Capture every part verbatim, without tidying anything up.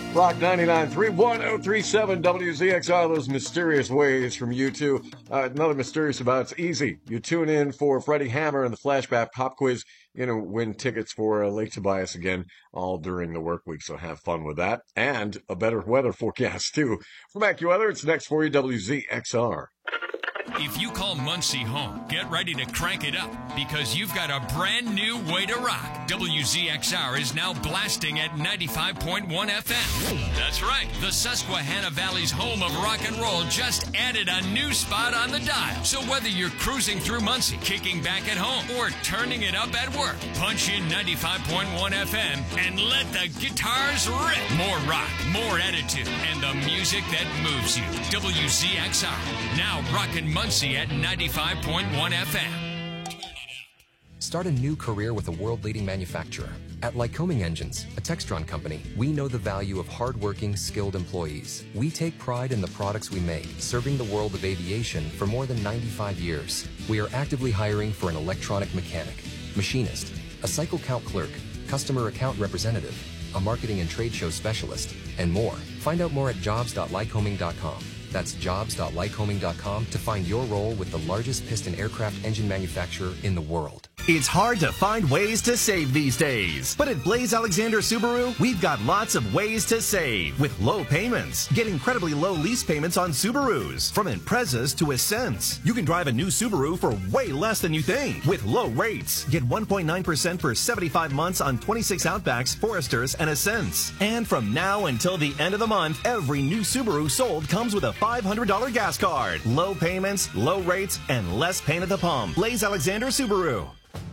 Rock ninety-nine point three, one oh three point seven W Z X R, those mysterious ways from you two. Uh, another mysterious about it's easy. You tune in for Freddie Hammer and the Flashback Pop Quiz. You know, win tickets for uh, Lake Tobias again, all during the work week, so have fun with that. And a better weather forecast, too. From AccuWeather, it's next for you, W Z X R. If you call Muncie home, get ready to crank it up because you've got a brand new way to rock. W Z X R is now blasting at ninety-five point one F M. That's right. The Susquehanna Valley's home of rock and roll just added a new spot on the dial. So whether you're cruising through Muncie, kicking back at home, or turning it up at work, punch in ninety-five point one F M and let the guitars rip. More rock, more attitude, and the music that moves you. W Z X R, now rockin' Muncie at ninety-five point one F M. Start a new career with a world-leading manufacturer. At Lycoming Engines, a Textron company, we know the value of hardworking, skilled employees. We take pride in the products we make, serving the world of aviation for more than ninety-five years. We are actively hiring for an electronic mechanic, machinist, a cycle count clerk, customer account representative, a marketing and trade show specialist, and more. Find out more at jobs dot lycoming dot com. That's jobs dot lycoming dot com to find your role with the largest piston aircraft engine manufacturer in the world. It's hard to find ways to save these days. But at Blaze Alexander Subaru, we've got lots of ways to save with low payments. Get incredibly low lease payments on Subarus, from Imprezas to Ascents. You can drive a new Subaru for way less than you think with low rates. Get one point nine percent for seventy-five months on twenty-six Outbacks, Foresters, and Ascents. And from now until the end of the month, every new Subaru sold comes with a five hundred dollars gas card. Low payments, low rates, and less pain at the pump. Blaze Alexander Subaru.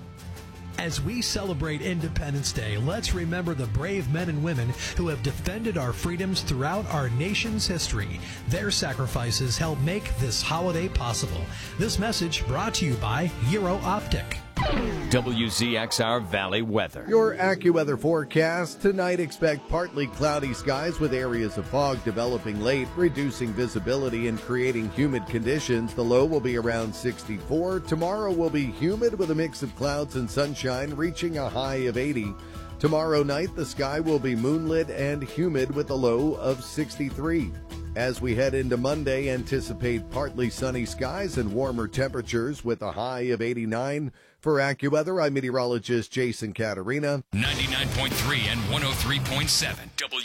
As we celebrate Independence Day, let's remember the brave men and women who have defended our freedoms throughout our nation's history. Their sacrifices help make this holiday possible. This message brought to you by Euro Optic. W Z X R Valley weather. Your AccuWeather forecast. Tonight, expect partly cloudy skies with areas of fog developing late, reducing visibility and creating humid conditions. The low will be around sixty-four. Tomorrow will be humid with a mix of clouds and sunshine, reaching a high of eighty. Tomorrow night, the sky will be moonlit and humid with a low of sixty-three. As we head into Monday, anticipate partly sunny skies and warmer temperatures with a high of eighty-nine. For AccuWeather, I'm meteorologist Jason Caterina. ninety-nine point three and one oh three point seven W